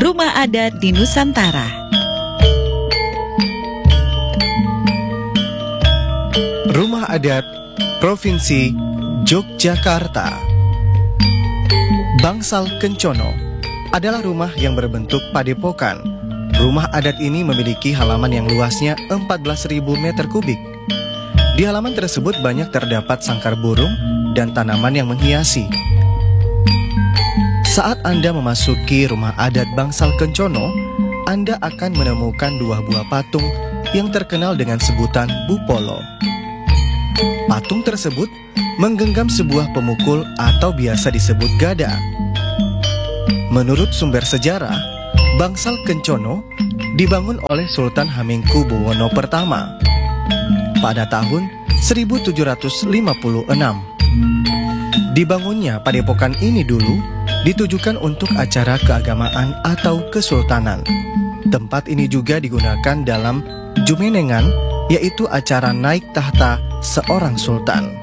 Rumah Adat di Nusantara. Rumah Adat Provinsi Yogyakarta. Bangsal Kencono adalah rumah yang berbentuk padepokan. Rumah adat ini memiliki halaman yang luasnya 14.000 meter kubik. Di halaman tersebut banyak terdapat sangkar burung dan tanaman yang menghiasi. Saat Anda memasuki rumah adat Bangsal Kencono, Anda akan menemukan 2 buah patung yang terkenal dengan sebutan Bupolo. Patung tersebut menggenggam sebuah pemukul atau biasa disebut gada. Menurut sumber sejarah, Bangsal Kencono dibangun oleh Sultan Hamengkubuwono pertama pada tahun 1756. Dibangunnya padepokan ini dulu ditujukan untuk acara keagamaan atau kesultanan. Tempat ini juga digunakan dalam jumenengan, yaitu acara naik tahta seorang sultan.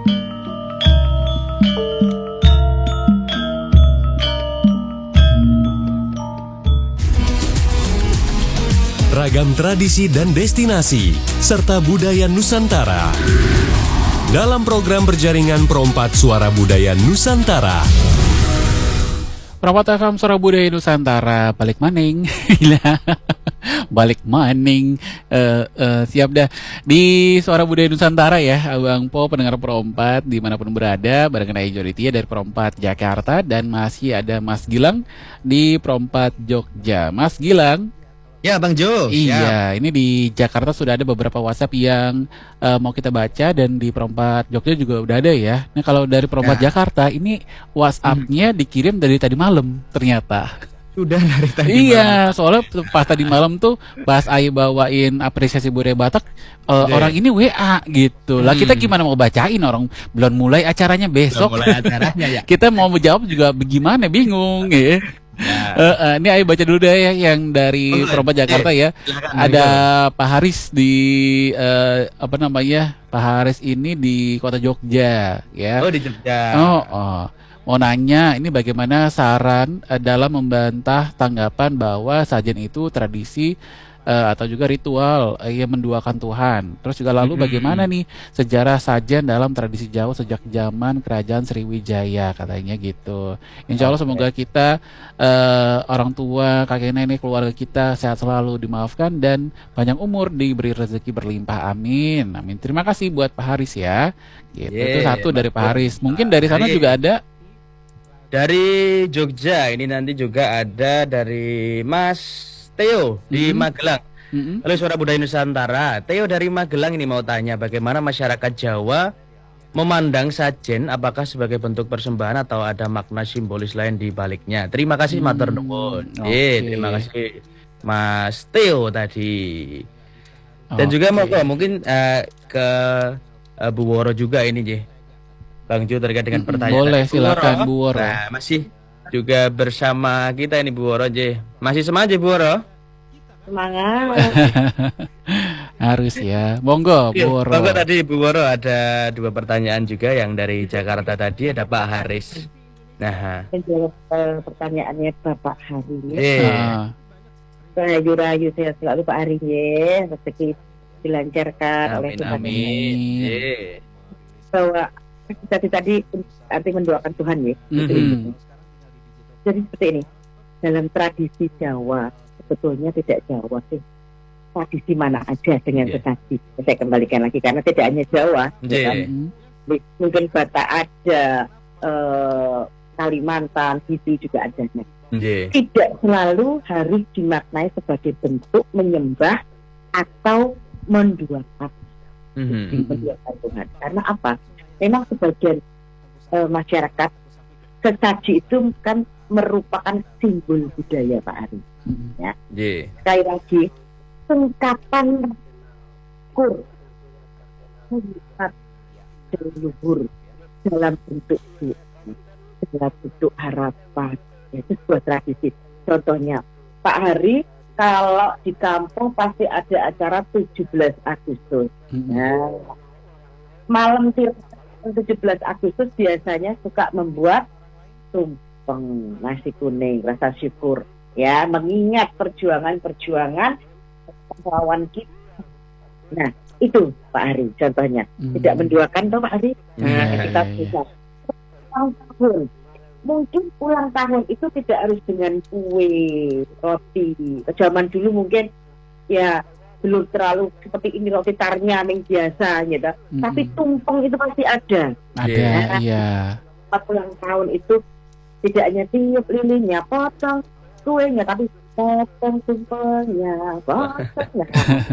Ragam tradisi dan destinasi, serta budaya Nusantara. Dalam program berjaringan Perompat Suara Budaya Nusantara. Perompat FM Suara Budaya Nusantara, balik maning. Balik maning. Siap dah. Di Suara Budaya Nusantara ya, Abang Po, pendengar Perompat dimanapun berada, barengan Ayu Joditia dari Perompat Jakarta, dan masih ada Mas Gilang di Perompat Jogja. Mas Gilang. Ya, Bang Jo. Iya, ini di Jakarta sudah ada beberapa WhatsApp yang mau kita baca, dan di Perompat Jogja juga udah ada ya. Nah, kalau dari Perompat Jakarta, ini WhatsApp-nya dikirim dari tadi malam ternyata. Sudah dari tadi Iya, soalnya pas tadi malam tuh pas Ayu bawain apresiasi budaya Batak, orang ini WA gitu. Lah kita gimana mau bacain, orang belum mulai acaranya besok. Belum mulai acaranya ya. Kita mau menjawab juga bagaimana, bingung ya. Ini Ayu baca dulu deh ya yang dari Perompat Jakarta ya. Ada Pak Haris di Pak Haris ini di kota Jogja ya. Oh, di Jogja. Mau nanya ini bagaimana saran dalam membantah tanggapan bahwa sajen itu tradisi atau juga ritual yang menduakan Tuhan. Terus juga lalu bagaimana nih sejarah sajen dalam tradisi Jawa sejak zaman Kerajaan Sriwijaya, katanya gitu. Insya Allah semoga kita orang tua, kakek nenek, keluarga kita sehat selalu, dimaafkan, dan panjang umur, diberi rezeki berlimpah. Amin. Amin. Terima kasih buat Pak Haris ya. Gitu. Itu satu dari Pak Haris. Mungkin dari sana juga ada. Dari Jogja ini nanti juga ada dari Mas Theo di Magelang. Halo Suara Budaya Nusantara. Theo dari Magelang ini mau tanya bagaimana masyarakat Jawa memandang sajen, apakah sebagai bentuk persembahan atau ada makna simbolis lain di baliknya. Terima kasih matur nuwun. Terima kasih Mas Theo tadi. Dan juga mungkin ke Bu Woro juga ini J. Bang Jo terkait dengan pertanyaan. Boleh, silakan Bu Woro. Nah, masih juga bersama kita ini Bu Woro J. Masih semangat Bu Woro? Semangat. Harus ya. Monggo Bu Woro. Monggo tadi Bu Woro ada 2 pertanyaan juga yang dari Jakarta tadi, ada Pak Haris. Nah, menjawab pertanyaannya Bapak Haris. Rayu-rayu saya selalu Pak Haris ya, rezeki dilancarkan oleh Tuhan. Amin. Bahwa tadi arti mendoakan Tuhan ya. Jadi seperti ini, dalam tradisi Jawa, sebetulnya tidak Jawa sih, tradisi mana aja dengan sesaji. Saya kembalikan lagi karena tidak hanya Jawa, mungkin Batak ada, Kalimantan, Sisi juga ada. Tidak selalu harus dimaknai sebagai bentuk menyembah atau menduakan Tuhan. Karena apa? Memang sebagian masyarakat sesaji itu kan merupakan simbol budaya Pak Ari. Ya. Sekali lagi, sengkapan kur melihat leluhur dalam bentuk dalam bentuk harapan. Itu sebuah tradisi. Contohnya Pak Hari kalau di kampung pasti ada acara 17 Agustus. Nah, malam 17 Agustus biasanya suka membuat tumpeng nasi kuning rasa syukur ya, mengingat perjuangan pahlawan kita. Nah, itu Pak Ari contohnya. Tidak menduakan toh Pak Ari. Nah, kita bisa ulang tahun. Mungkin ulang tahun itu tidak harus dengan kue, roti. Zaman dulu mungkin ya belum terlalu seperti ini roti tarnya yang biasa gitu. Tapi tumpeng itu pasti ada. Ada, iya. Ulang tahun itu tidak hanya tiup lilinnya, potong kuenya, tapi potong tumpengnya, potong.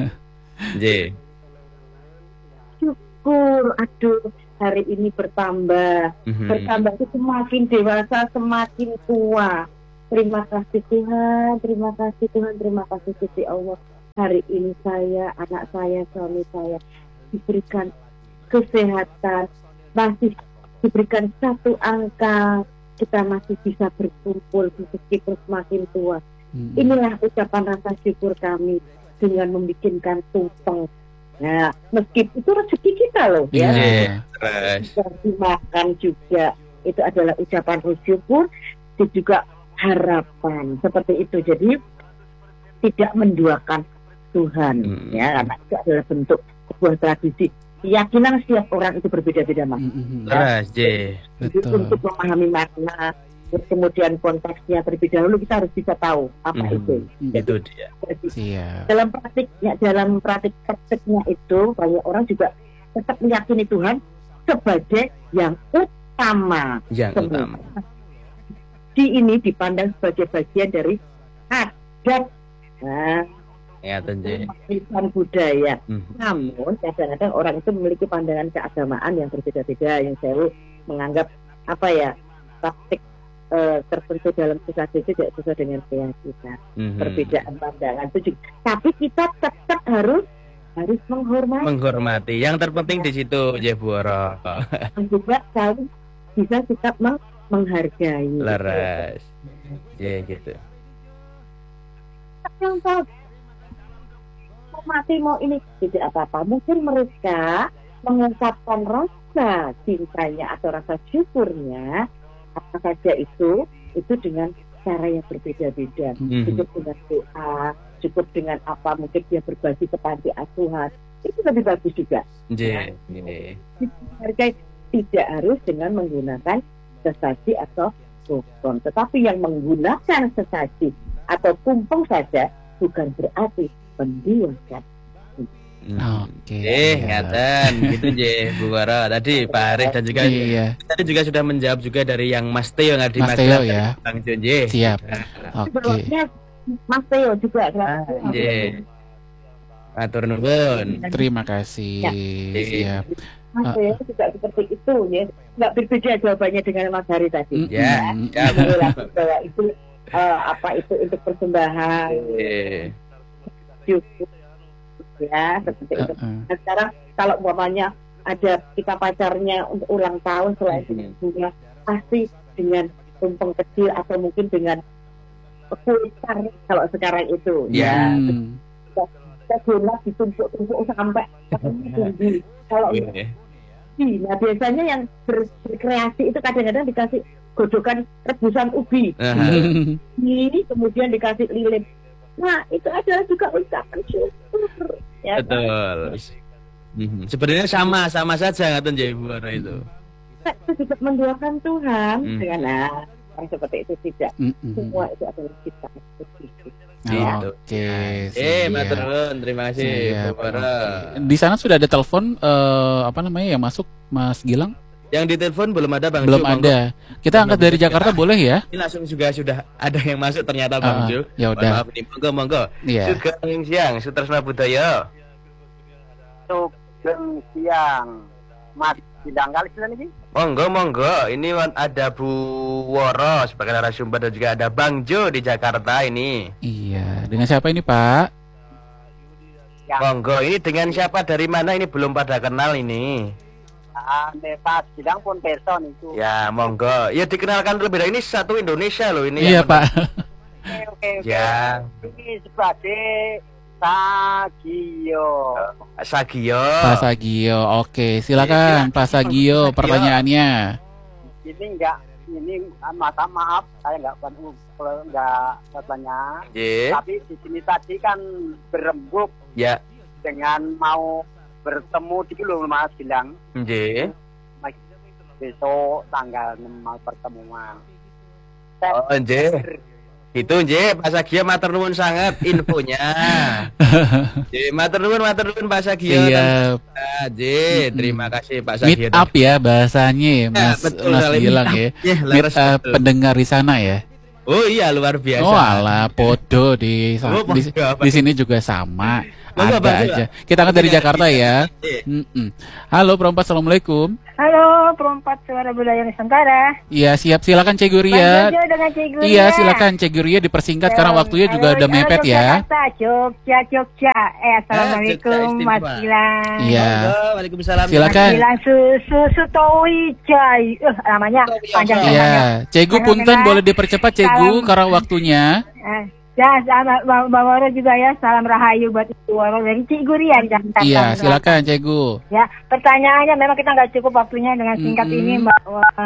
Syukur, aduh, hari ini bertambah itu semakin dewasa, semakin tua. Terima kasih Tuhan, terima kasih Tuhan, terima kasih Gusti Allah. Hari ini saya, anak saya, suami saya diberikan kesehatan, masih diberikan satu angka, kita masih bisa berkumpul meskipun semakin tua. Inilah ucapan rasa syukur kami dengan membikinkan tumpeng. Nah, meskipun itu rezeki kita loh, ya. Dimakan juga, itu adalah ucapan syukur, itu juga harapan seperti itu. Jadi tidak menduakan Tuhan, ya, karena itu adalah bentuk sebuah tradisi. Keyakinan setiap orang itu berbeda-beda, Mas. Jadi untuk memahami makna, kemudian konteksnya terlebih dahulu kita harus bisa tahu apa itu. Itu dia. Dalam praktiknya itu banyak orang juga tetap meyakini Tuhan sebagai yang utama. Di ini dipandang sebagai bagian dari adat. Warisan budaya. Namun kadang-kadang orang itu memiliki pandangan keagamaan yang berbeda-beda, yang saya menganggap praktik tertentu dalam sesuatu itu tidak sesuai dengan keyakinan. Perbedaan pandangan itu juga. Tapi kita tetap harus menghormati. Yang terpenting di situ, Jeboro. Dan juga harus bisa sikap menghargai. Laras. Ya gitu. Yang mati mau ini tidak apa-apa. Mungkin mereka mengungkapkan rasa cintanya atau rasa syukurnya apa saja itu dengan cara yang berbeda-beda. Cukup dengan doa, cukup dengan apa, mungkin dia berbagi ke panti asuhan, itu lebih bagus juga. Tidak harus dengan menggunakan sesaji atau tumpeng, tetapi yang menggunakan sesaji atau tumpeng saja bukan berarti menduakan. Ngaten gitu Bu Wara. Tadi Pak Arif dan juga tadi juga sudah menjawab juga dari yang Mas Teo yang di Magelang ya. Bang Jonje. Siap. Mas Teo juga. Matur nuwun. Terima kasih. Siap. Mas Teo juga seperti itu ya. Enggak berbeda jawabannya dengan Mas Hari tadi. Bahwa itu itu untuk persembahan. Ya seperti itu. Nah, sekarang kalau umpamanya ada kita pacarnya untuk ulang tahun selain dengan bunga, pasti dengan tumpeng kecil atau mungkin dengan pulsar kalau sekarang itu. Kita donat ditumpuk-tumpuk sampai tinggi. Kalau nah biasanya yang berkreasi itu kadang-kadang dikasih godokan rebusan ubi. Ini kemudian dikasih lilin. Nah, itu adalah juga ucapan syukur. Ya, betul. Sebenarnya sama saja ngaten Ibu Wara itu. Kita juga mendoakan Tuhan dengan yang seperti itu tidak. Semua itu adalah kita. Oke. Matur nuwun, terima kasih Bu Wara. Di sana sudah ada telepon yang masuk Mas Gilang? Yang ditelepon belum ada Bang Belum ada. Kita angkat dari Jakarta boleh ya? Ini langsung juga sudah ada yang masuk ternyata Bang Jo. Ya udah. Maaf nih, monggo. Sugeng siang, Sutresna Budaya. Sugeng siang. Mas sidang kali sudah ini? Monggo. Ini ada Bu Woro sebagai narasumber dan juga ada Bang Jo di Jakarta ini. Iya. Dengan siapa ini Pak? Monggo. Ini dengan siapa dari mana ini belum pada kenal ini? Pas sidang pun person itu. Ya monggo. Ya dikenalkan terlebih dahulu, ini satu Indonesia loh ini. Iya Pak. Oke. Ya. Ini sebagai Sagio. Pak Sagio. Oke, silakan Pak Sagio pertanyaannya. Ini enggak ini maaf saya nggak bertanya. Tapi di sini tadi kan berembuk Ya. dengan mau bertemu di dulu Mas bilang. Nggih. Besok tanggal 6 mau pertemuan. Oh, nggih. Itu nggih, Pak Sagio matur nuwun sangat infonya. Nggih, matur nuwun Pak Sagio. Iya. Nggih, terima kasih Pak Meet Sagio. up ya bahasanya, Mas betul Mas sekali, bilang meet ya. up. Ya, Meet leres, up betul. pendengar di sana ya. Oh iya, luar biasa. Oh alah, podo di podo apa? di sini juga sama. Monggo, Ada Pak, aja. Kita kan dari Iya, Jakarta ya. iya. Halo Perompat, assalamualaikum. Halo, Perompat Suara Budaya Nusantara. Iya, siap, silakan Cik Bang Guria. Jojo dengan Cik Guria. Iya, silakan Cik Guria dipersingkat karena waktunya juga udah mepet ya. Jogja. Assalamualaikum Jogja Mas istimewa. Gilang. Iya. Monggo, Waalaikumsalam. Silakan. Gilang Susu Towijay. Namanya panjang Iya, namanya. Cegu punten boleh dipercepat Cegu Salam. karena waktunya. Ya, sama Bang Waro juga ya. Salam rahayu buat Ibu Waro dari Cik Guria di Jakarta. Iya, silakan Cegu. Ya, pertanyaannya memang kita nggak cukup waktunya dengan singkat ini, Mbak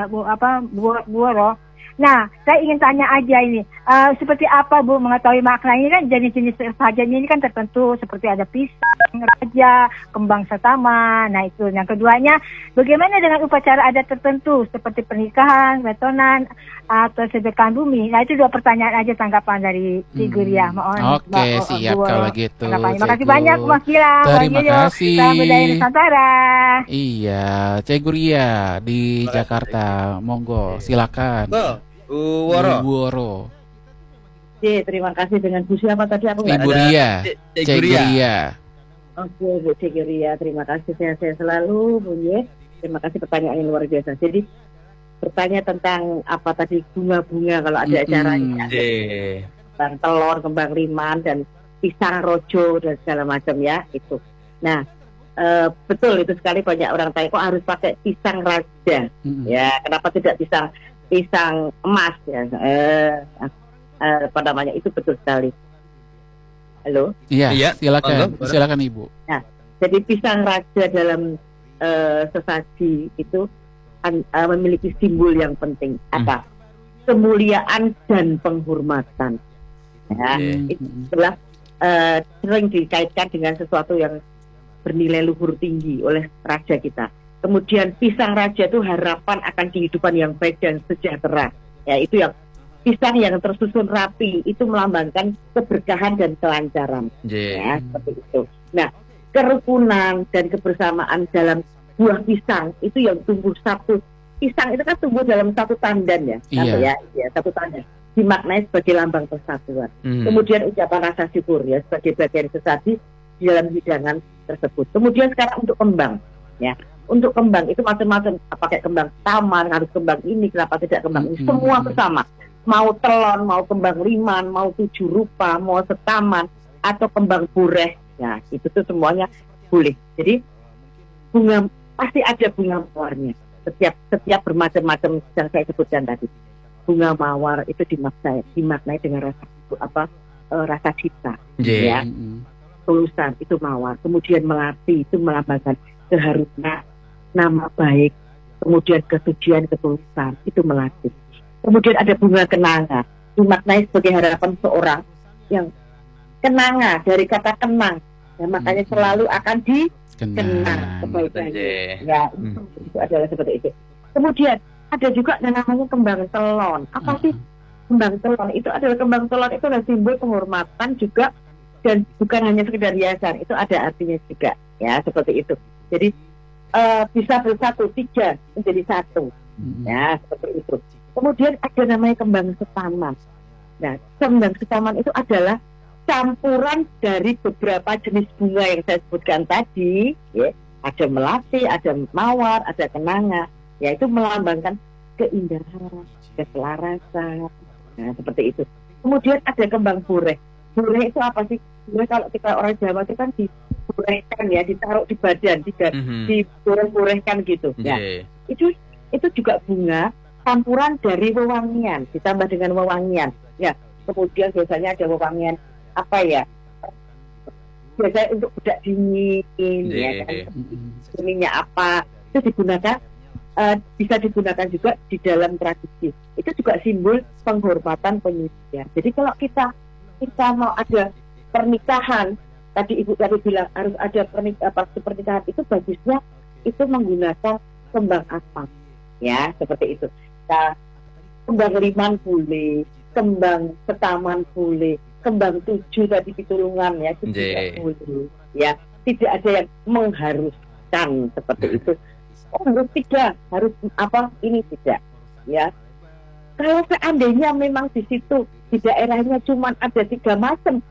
Bu Waro. Nah, saya ingin tanya aja ini, seperti apa Bu mengetahui makna ini kan jenis-jenis sajian ini kan tertentu seperti ada pisang, raja, kembang setama. Nah itu. Yang keduanya, bagaimana dengan upacara adat tertentu seperti pernikahan, betonan, atau sedekahan bumi? Nah itu 2 pertanyaan aja tanggapan dari Guria. Mohon. Oke, siap Bu Waro. kalau gitu. Terima kasih Cegu. banyak Mas Gilang. Terima Bang Yoyo. kasih. Salam budaya Nusantara. Iya, Cegu Ria di Jakarta. Monggo, silakan. Bu Woro. Bu Woro. Terima kasih dengan Bu siapa tadi aku nggak Ibu ada. Ria. Cik Cegu Guria. Ria. Oke, Bu Cik Ria, terima kasih saya selalu, Bu Ye. Terima kasih pertanyaan yang luar biasa. Jadi bertanya tentang apa tadi bunga-bunga kalau ada acaranya, Nggih. kembang telur, kembang liman dan pisang rojo dan segala macam ya itu. Nah, betul itu sekali banyak orang tanya kok harus pakai pisang raja, ya kenapa tidak pisang emas ya? Apa namanya itu betul sekali. Halo. Iya, silakan. Monggo. Silakan Ibu. Nah, jadi pisang raja dalam sesaji itu memiliki simbol yang penting apa? Kemuliaan dan penghormatan. Ya, itu adalah sering dikaitkan dengan sesuatu yang bernilai luhur tinggi oleh raja kita. Kemudian pisang raja itu harapan akan kehidupan yang baik dan sejahtera. Ya, itu yang pisang yang tersusun rapi itu melambangkan keberkahan dan kelancaran. Ya, seperti itu. Nah, kerukunan dan kebersamaan dalam buah pisang itu yang tumbuh satu. Pisang itu kan tumbuh dalam satu tandan ya, satu tandan. Dimaknai sebagai lambang persatuan. Kemudian ucapan rasa syukur ya sebagai bagian sesaji di dalam hidangan tersebut. Kemudian sekarang untuk kembang, ya. Untuk kembang itu macam-macam, pakai kembang taman, harus kembang ini, kenapa tidak kembang ini, semua bersama. Mau telon, mau kembang liman, mau 7 rupa, mau setaman, atau kembang boreh, ya itu tuh semuanya boleh. Jadi bunga pasti ada bunga mawarnya. Setiap bermacam-macam yang saya sebutkan tadi. Bunga mawar itu dimaknai dengan rasa cinta, ya. Tulusan itu mawar. Kemudian melati itu melambangkan keharusan, nama baik, kemudian kesucian, ketulusan itu melati. Kemudian ada bunga kenanga, dimaknai sebagai harapan seorang yang kenanga dari kata kenang, ya, makanya selalu akan dikenang kebaikannya. Ya, itu adalah seperti itu. Kemudian ada juga yang namanya kembang telon. Apa sih kembang telon? Itu adalah kembang telon itu adalah simbol penghormatan juga dan bukan hanya sekedar hiasan, itu ada artinya juga, ya seperti itu. Jadi bisa bersatu 3 menjadi 1, ya seperti itu. Kemudian ada namanya kembang setaman. Nah, kembang setaman itu adalah campuran dari beberapa jenis bunga yang saya sebutkan tadi, ya. Ada melati, ada mawar, ada kenanga, ya itu melambangkan keindahan, keselarasan, nah seperti itu. Kemudian ada kembang boreh. Boreh itu apa sih? Boreh kalau kita orang Jawa itu kan diborehkan ya, ditaruh di badan, diboreh-borehkan gitu. Ya, itu juga bunga campuran dari wewangian, ditambah dengan wewangian. Ya, kemudian biasanya ada wewangian apa ya? Biasanya untuk bedak dingin, ya kan? Minyak apa? Itu digunakan bisa digunakan juga di dalam tradisi. Itu juga simbol penghormatan penyucian. Jadi kalau kita mau ada pernikahan, tadi Ibu tadi bilang harus ada pernikahan, itu bagusnya itu menggunakan kembang asam, ya seperti itu. Nah, kembang liman boleh, kembang setaman boleh, kembang 7 tadi pitulungan ya, itu tidak boleh, ya. Tidak ada yang mengharuskan seperti itu. Oh, harus 3, harus ini tidak, ya. Kalau seandainya memang di situ di daerahnya cuma ada 3 macam,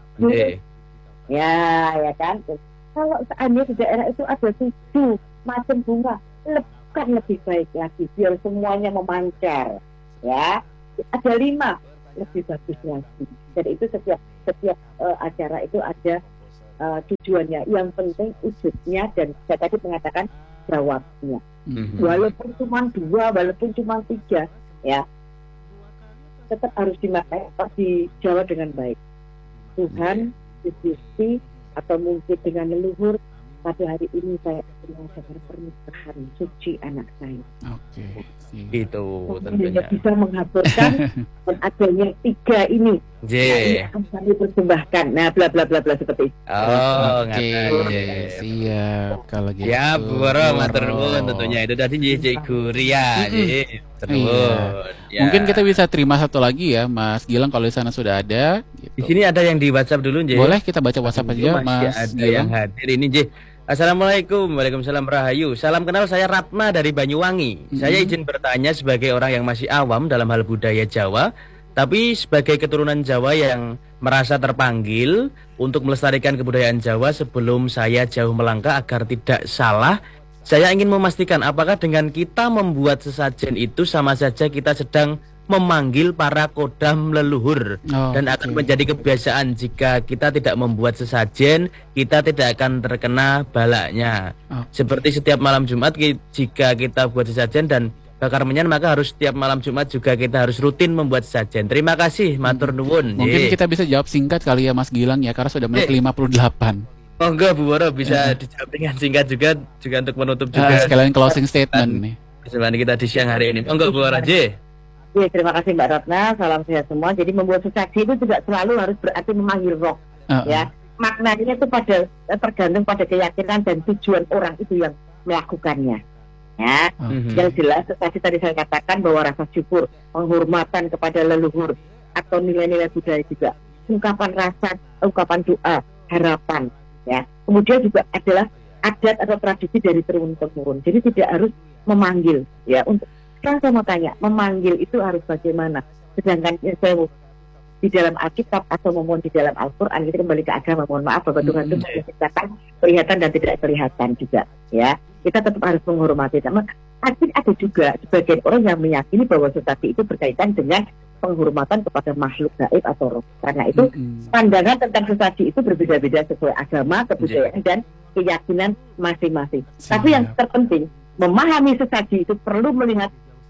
ya kan. Kalau seandainya di daerah itu ada 7 macam bunga, kan lebih baik lagi biar semuanya memancar, ya. Ada 5, lebih bagus lagi. Jadi itu setiap acara itu ada tujuannya. Yang penting wujudnya, dan saya tadi mengatakan jawabnya. Walaupun cuma 2, walaupun cuma 3, ya, tetap harus dijawab dengan baik. Tuhan, Gusti, atau mungkin dengan leluhur, pada hari ini saya merasakan pernikahan suci anak saya. Oke. Itu tentunya bisa menghaburkan dan adanya 3 ini. Ini akan kami persembahkan. Nah, bla bla bla bla seperti itu. Oke. Siap kalau gitu. Ya, Bu Woro, matur nuwun tentunya itu tadi Cikgu Ria. Ya. Mungkin kita bisa terima satu lagi ya, Mas Gilang, kalau di sana sudah ada. Gitu. Di sini ada yang di WhatsApp dulu, J. Boleh kita baca WhatsApp aja, Mas ada Gilang. Yang hadir ini, J. Assalamualaikum, waalaikumsalam rahayu. Salam kenal, saya Ratna dari Banyuwangi. Saya izin bertanya sebagai orang yang masih awam dalam hal budaya Jawa, tapi sebagai keturunan Jawa yang merasa terpanggil untuk melestarikan kebudayaan Jawa sebelum saya jauh melangkah agar tidak salah. Saya ingin memastikan apakah dengan kita membuat sesajen itu sama saja kita sedang memanggil para kodam leluhur, dan akan menjadi kebiasaan jika kita tidak membuat sesajen, kita tidak akan terkena balaknya. Seperti setiap malam Jumat jika kita buat sesajen dan bakar menyan, maka harus setiap malam Jumat juga kita harus rutin membuat sesajen. Terima kasih, matur nuwun. Mungkin kita bisa jawab singkat kali ya Mas Gilang ya, karena sudah menit 58. Oh enggak, Bu Woro, bisa dijawab dengan singkat juga untuk menutup juga. Sekalian closing statement nih. Kesempatan kita di siang hari ini. Oh enggak, Bu Woro, J. Ya, terima kasih Mbak Ratna, salam sehat semua. Jadi membuat sesaji itu juga selalu harus berarti memanggil roh, ya. Maknanya itu tergantung pada keyakinan dan tujuan orang itu yang melakukannya, ya. Yang jelas sesaji tadi saya katakan bahwa rasa syukur, penghormatan kepada leluhur atau nilai-nilai budaya juga, ungkapan rasa, ungkapan doa, harapan, ya. Kemudian juga adalah adat atau tradisi dari turun-temurun. Jadi tidak harus memanggil, ya. Untuk sekarang saya mau tanya, memanggil itu harus bagaimana? Sedangkan saya di dalam Alkitab atau mohon di dalam Al-Quran, kita kembali ke agama, mohon maaf bahwa Tuhan itu menciptakan kelihatan dan tidak kelihatan juga, ya. Kita tetap harus menghormati. Tapi ada juga sebagian orang yang meyakini bahwa sesaji itu berkaitan dengan penghormatan kepada makhluk gaib atau roh. Karena itu pandangan tentang sesaji itu berbeda-beda sesuai agama, kebudayaan dan keyakinan masing-masing. Tapi yang terpenting, memahami sesaji itu perlu melihat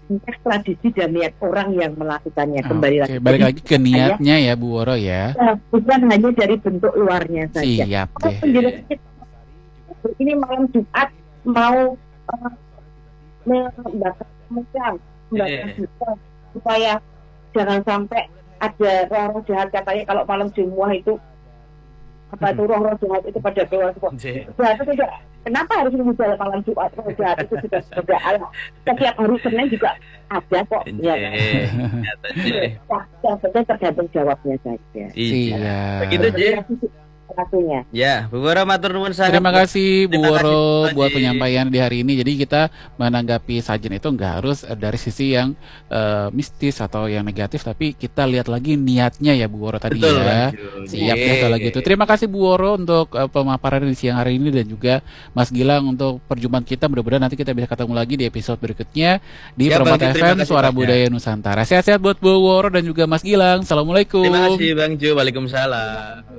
tradisi dan niat orang yang melakukannya. Kembali lagi. Balik lagi ke niatnya ya Bu Woro ya. Bukan hanya dari bentuk luarnya saja. Siap deh. Ini malam Jumat mau membakar supaya jangan sampai ada roh-roh jahat. Katanya kalau malam Jumat itu roh-roh jahat itu pada keluar semua. Jahat itu tidak. Kenapa harus menghujat malam Jumat? Roh jahat itu sudah ada. Setiap hari Senin juga ada kok. Ya. Yang penting tergantung jawabnya saja. Iya. Begitu J. Satunya. Ya, Bu Woro matur nuwun sangat. Terima kasih Bu Woro buat penyampaian di hari ini. Jadi kita menanggapi sajen itu nggak harus dari sisi yang mistis atau yang negatif, tapi kita lihat lagi niatnya ya Bu Woro tadi. Betul, ya. Siap ya kalau gitu. Terima kasih Bu Woro untuk pemaparan di siang hari ini, dan juga Mas Gilang untuk perjumpaan kita. Mudah-mudahan nanti kita bisa ketemu lagi di episode berikutnya di Permata FM Suara Budaya Nusantara. Sehat-sehat buat Bu Woro dan juga Mas Gilang. Assalamualaikum. Terima kasih Bang Jo. Waalaikumsalam.